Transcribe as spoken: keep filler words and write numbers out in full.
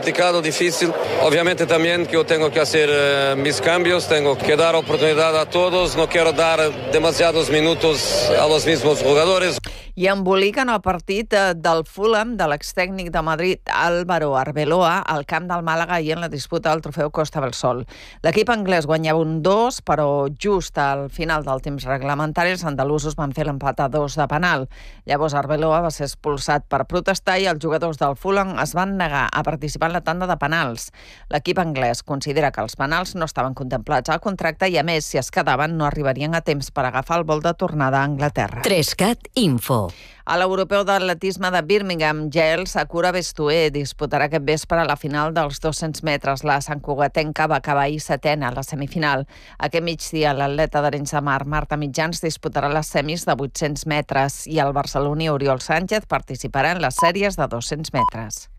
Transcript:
complicado, difícil. Obviamente también que yo tengo que hacer uh, mis cambios, tengo que dar oportunidad a todos, no quiero dar demasiados minutos a los mismos jugadores. I emboliquen el partit del Fulham de l'extècnic de Madrid, Álvaro Arbeloa, al camp del Màlaga i en la disputa del trofeu Costa del Sol. L'equip anglès guanyava un dos, però just al final del temps reglamentari els andalusos van fer l'empat a dos de penal. Llavors Arbeloa va ser expulsat per protestar i els jugadors del Fulham es van negar a participar en la tanda de penals. L'equip anglès considera que els penals no estaven contemplats al contracte i, a més, si es quedaven, no arribarien a temps per agafar el vol de tornada a Anglaterra. Trescat Info. A l'europeu d'atletisme de Birmingham, Yael Sakura Bestué disputarà aquest vespre a la final dels dos-cents metres. La santcugatenca va acabar ahir setena a la semifinal. Aquest migdia, l'atleta d'Arenys de Mar, Marta Mitjans, disputarà les semis de vuit-cents metres i el barceloní Oriol Sánchez participarà en les sèries de dos-cents metres.